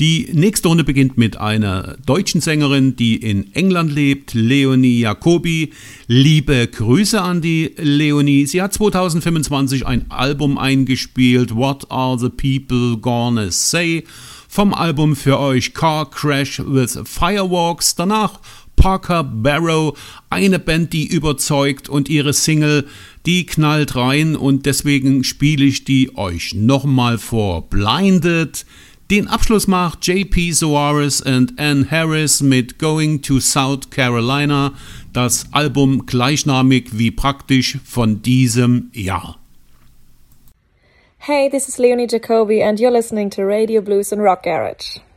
Die nächste Runde beginnt mit einer deutschen Sängerin, die in England lebt, Leonie Jacobi. Liebe Grüße an die Leonie. Sie hat 2025 ein Album eingespielt, What Are the People Gonna Say? Vom Album für euch Car Crash with Fireworks. Danach Parker Barrow, eine Band, die überzeugt, und ihre Single, die knallt rein, und deswegen spiele ich die euch nochmal vor. Blinded. Den Abschluss macht J.P. Soares und Ann Harris mit Going to South Carolina, das Album gleichnamig wie praktisch von diesem Jahr. Hey, this is Leonie Jacobi and you're listening to Radio Blues and Rock Garage.